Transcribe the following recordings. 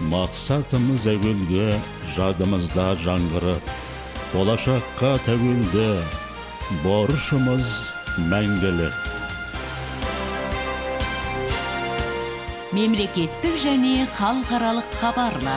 Мақсатымыз әуелгі, жадымызда жаңғырып, болашаққа тәуелді, борышымыз мәңгілік. Мемлекеттік және халықаралық хабарлар.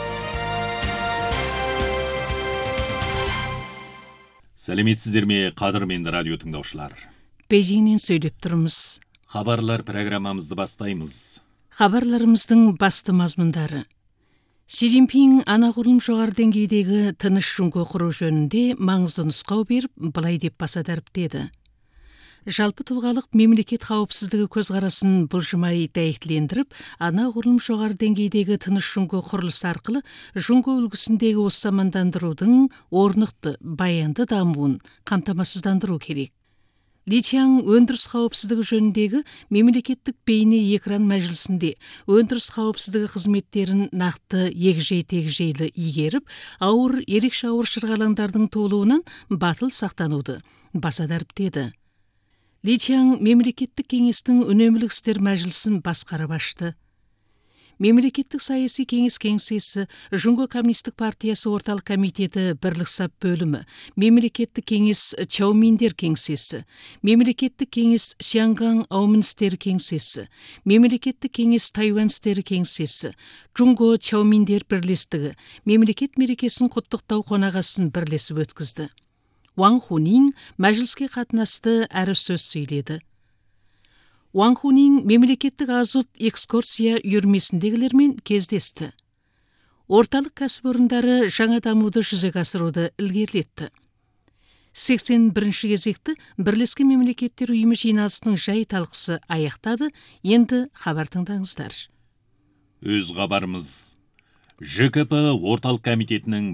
Сәлеметсіздер ме, қадірменді радио тыңдаушылар? Бейжіңнен сөйлеп тұрмыз. Хабарлар программамызды бастаймыз. Хабарларымыздың басты мазмұндары. Си Цзиньпин анағұрлым жоғары деңгейдегі тыныш Жунго құру жөнінде маңызды нұсқау беріп, былай деп баса дәріптеді. Жалпы тұлғалық мемлекет қауіпсіздігі көзқарасын бұлжымай дәйектілендіріп, анағұрлым жоғары деңгейдегі тыныш Жунго құрылысы арқылы Жунго үлгісіндегі осы замандандырудың орнықты, баянды дамуын қамтамасыздандыру керек. Ли Чжан өндіріс қауіпсіздігі жөніндегі мемлекеттік бейне экран мәжілісінде өндіріс қауіпсіздігі қызметтерін нақты егжей-тегжейлі игеріп, ерекше ауыр шырғалаңдардың толуынан батыл сақтануды баса дәріптеді. Ли Чжан мемлекеттік кеңестің үнемділік істер мәжілісін басқарып ашты. Мемлекеттік саяси кеңес кеңсесі, Жунго коммунистік партиясы орталық комитеті бірлік сап бөлімі, мемлекеттік кеңес Чаоминдер кеңсесі, мемлекеттік кеңес Шианган аумын істері кеңсесі, мемлекеттік кеңес Тайвань істері кеңсесі, Жунго Чаоминдер бірлестігі, мемлекет мерекесін құттықтау қонағасын бірлесіп өткізді. Ван Хунин мәжіліске қатынасты әрі сөз сөйледі. Ван Хунин мемлекеттік азот экскурсия үйірмесіндегілермен кездесті. Орталық кәсіпорындары жаңа дамуды жүзеге асыруды ілгерілетті. 81-ші кезекті Бірлескен мемлекеттер ұйымы жиналысының жай талқысы аяқтады. Енді хабар тыңдаңыздар. Өз хабарымыз. ЖКП орталық комитетінің